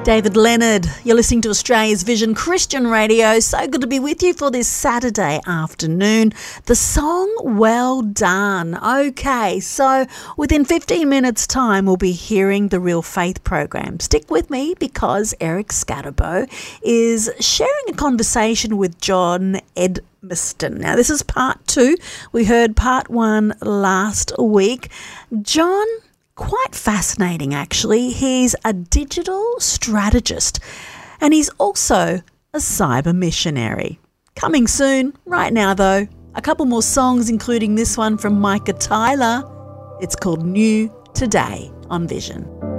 David Leonard, you're listening to Australia's Vision Christian Radio. So good to be with you for this Saturday afternoon. The song, Well Done. Okay, so within 15 minutes' time, we'll be hearing the Real Faith program. Stick with me because Eric Scatterbo is sharing a conversation with John Edmiston. Now, this is part 2. We heard part 1 last week. John, quite fascinating actually. He's a digital strategist and he's also a cyber missionary. Coming soon. Right now though, a couple more songs including this one from Micah Tyler. It's called New Today on Vision.